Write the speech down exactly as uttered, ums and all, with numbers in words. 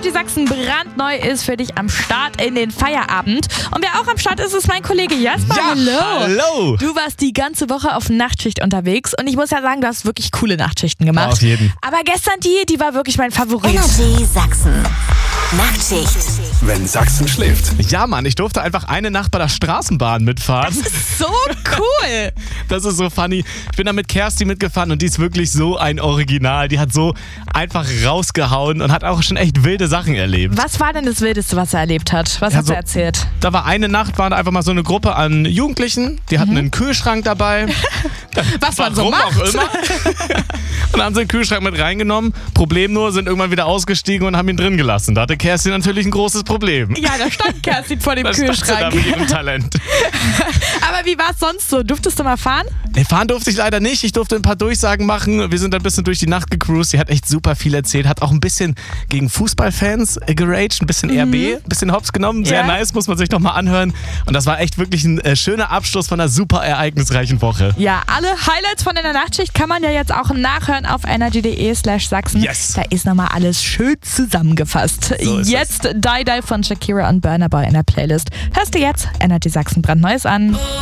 Energy Sachsen brandneu ist für dich am Start in den Feierabend. Und wer auch am Start ist, ist mein Kollege Jasper. Ja, hallo. hallo. Du warst die ganze Woche auf Nachtschicht unterwegs und ich muss ja sagen, du hast wirklich coole Nachtschichten gemacht. Ja, auf jeden. Aber gestern die, die war wirklich mein Favorit. Energy Sachsen. Nachtschicht. Wenn Sachsen schläft. Ja, Mann, ich durfte einfach eine Nacht bei der Straßenbahn mitfahren. Das ist so cool. Das ist so funny. Ich bin da mit Kersti mitgefahren und die ist wirklich so ein Original. Die hat so einfach rausgehauen und hat auch schon echt wilde Sachen erlebt. Was war denn das Wildeste, was er erlebt hat? Was Ja, hat so- er erzählt? Da war eine Nacht, war da einfach mal so eine Gruppe an Jugendlichen. Die hatten einen Kühlschrank dabei. Was man so Warum macht. auch immer. Und haben sie den Kühlschrank mit reingenommen. Problem nur, sind irgendwann wieder ausgestiegen und haben ihn drin gelassen. Da hatte Kerstin natürlich ein großes Problem. Ja, da stand Kerstin vor dem Da stand sie da Kühlschrank. mit ihrem Talent. Aber wie war es sonst so? Durftest du mal fahren? Nee, fahren durfte ich leider nicht. Ich durfte ein paar Durchsagen machen. Wir sind ein bisschen durch die Nacht gecruised. Sie hat echt super viel erzählt. Hat auch ein bisschen gegen Fußballfans äh, geraged, ein bisschen R B, ein bisschen hops genommen. Sehr Ja. nice, muss man sich nochmal anhören. Und das war echt wirklich ein äh, schöner Abschluss von einer super ereignisreichen Woche. Ja, alle Highlights von der Nachtschicht kann man ja jetzt auch nachhören auf energy.de slash Sachsen. Yes. Da ist nochmal alles schön zusammengefasst. So ist jetzt Die Die von Shakira und Burna Boy in der Playlist. Hörst du jetzt Energy Sachsen brandneues an.